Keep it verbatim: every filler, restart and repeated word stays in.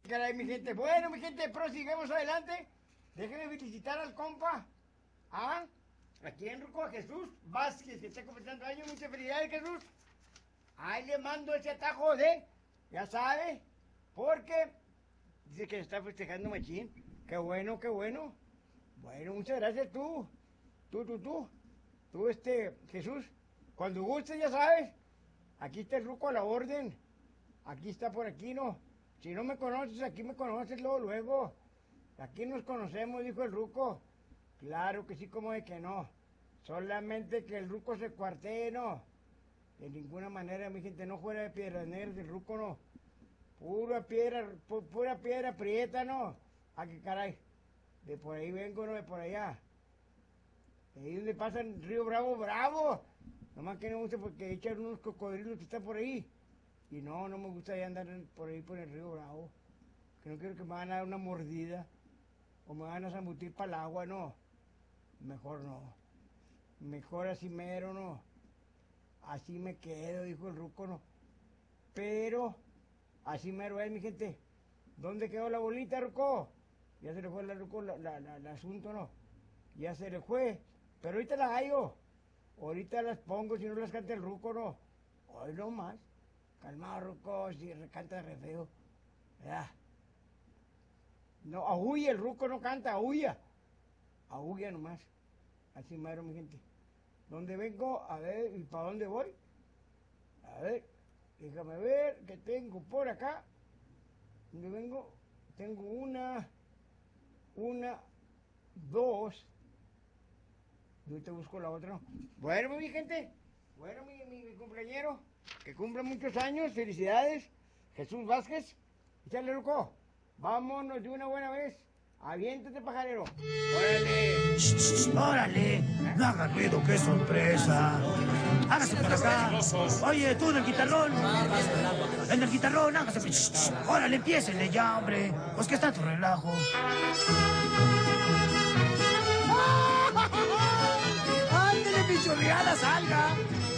Caray, mi gente. Bueno, mi gente, prosigamos adelante. Déjenme felicitar al compa. ¿Ah? ¿A quién, Ruco? A Jesús Vázquez, que está completando años. Muchas felicidades, Jesús. Ahí le mando ese atajo de, ya sabe, porque dice que está festejando machín. Qué bueno, qué bueno. Bueno, muchas gracias tú. Tú, tú, tú. Tú, este, Jesús. Cuando gustes, ya sabes. Aquí está el Ruco a la orden. Aquí está por aquí, ¿no? Si no me conoces, aquí me conoces luego, luego. Aquí nos conocemos, dijo el Ruco. Claro que sí, como de que no. Solamente que el Ruco se cuartee, ¿no? De ninguna manera, mi gente, no fuera de piedras negras, el Ruco no. Pura piedra, pu pura piedra prieta, ¿no? ¿A qué caray? De por ahí vengo, ¿no? De por allá. De ahí donde pasa el río Bravo, Bravo. Nomás que no me gusta porque echan unos cocodrilos que están por ahí. Y no, no me gusta ya andar por ahí por el río Bravo. Que no quiero que me van a dar una mordida. O me van a zambutir para el agua, no. Mejor no. Mejor así mero, no. Así me quedo, dijo el Ruco, no. Pero, así mero es, mi gente. ¿Dónde quedó la bolita, Ruco? Ya se le fue el Ruco, la, la, la, el asunto, no. Ya se le fue. Pero ahorita las hallo. Ahorita las pongo, si no las canta el Ruco, no. Hoy no más. Calmado, Ruco, si canta re feo. Ya. No, aúlla, el Ruco no canta, aúlla. Aúlla nomás. Así mero, mi gente. ¿Dónde vengo? A ver, ¿y para dónde voy? A ver, déjame ver, ¿qué tengo por acá? ¿Dónde vengo? Tengo una, una, dos. Yo te busco la otra. Bueno, mi gente. Bueno, mi, mi, mi compañero, que cumple muchos años. Felicidades. Jesús Vázquez. Échale, Ruco. Vámonos de una buena vez. Aviéntate, pajarero. ¡Órale! ¡Shh, órale! No hagan ruido, qué sorpresa. Hágase por acá. Oye, tú en el guitarrón. En el guitarrón, hágase. Shh, shh. Órale, empiécenle ya, hombre. Pues que está tu relajo. ¡Ándale, pichorreada, salga!